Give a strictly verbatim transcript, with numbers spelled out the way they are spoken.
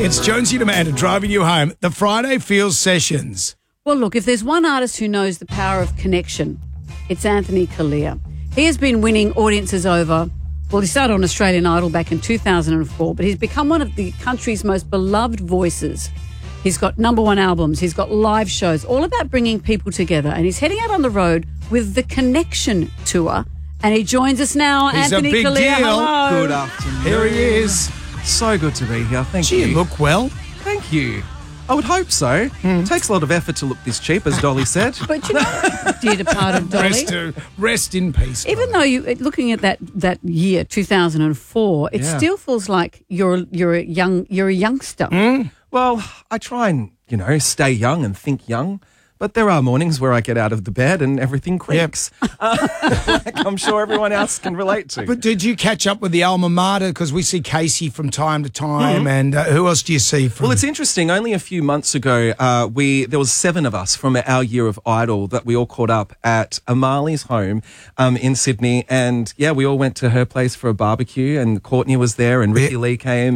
It's Jonesy and Amanda driving you home. The Friday Feels Sessions. Well, look, if there's one artist who knows the power of connection, it's Anthony Callea. He has been winning audiences over, well, he started on Australian Idol back in two thousand four, but he's become one of the country's most beloved voices. He's got number one albums, he's got live shows, all about bringing people together, and he's heading out on the road with the Connection Tour, and he joins us now. He's Anthony a big Callea, deal. hello. Good afternoon. Here he is. So good to be here. Thank Gee, you. you look well. Thank you. I would hope so. It takes a lot of effort to look this cheap, as Dolly said. But you know, dear departed Dolly, Rest, to, rest in peace. even Dolly. though you, looking at that that year, two thousand four, it Yeah. still feels like you're you're a young you're a youngster. Well, I try and, you know, stay young and think young. But there are mornings where I get out of the bed and everything creaks. Uh, like I'm sure everyone else can relate to. But did you catch up with the alma mater? Because we see Casey from time to time, and uh, who else do you see from? Well, it's interesting. Only a few months ago, uh, we there was seven of us from our year of Idol that we all caught up at Amali's home um, in Sydney. And, yeah, we all went to her place for a barbecue, and Courtney was there and Ricky Lee came.